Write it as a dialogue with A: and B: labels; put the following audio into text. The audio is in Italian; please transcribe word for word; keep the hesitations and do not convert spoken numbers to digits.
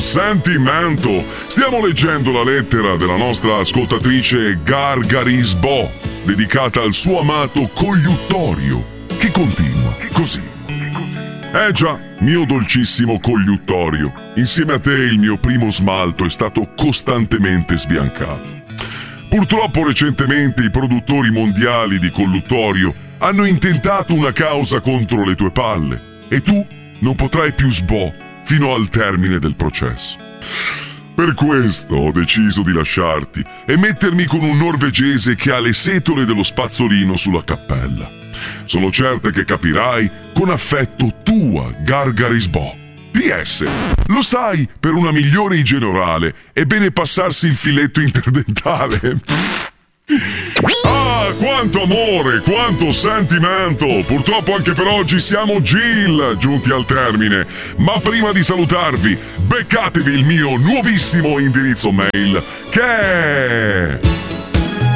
A: sentimento. Stiamo leggendo la lettera della nostra ascoltatrice Gargarisbo, dedicata al suo amato Cogliuttorio, che continua così. Eh già, mio dolcissimo Cogliuttorio, insieme a te il mio primo smalto è stato costantemente sbiancato. Purtroppo recentemente i produttori mondiali di colluttorio hanno intentato una causa contro le tue palle e tu non potrai più sbo fino al termine del processo. Per questo ho deciso di lasciarti e mettermi con un norvegese che ha le setole dello spazzolino sulla cappella. Sono certa che capirai con affetto tua Gargarisbo. P S. Lo sai, per una migliore igiene orale è bene passarsi il filetto interdentale. Ah, quanto amore, quanto sentimento! Purtroppo anche per oggi siamo Jill, giunti al termine. Ma prima di salutarvi, beccatevi il mio nuovissimo indirizzo mail, che è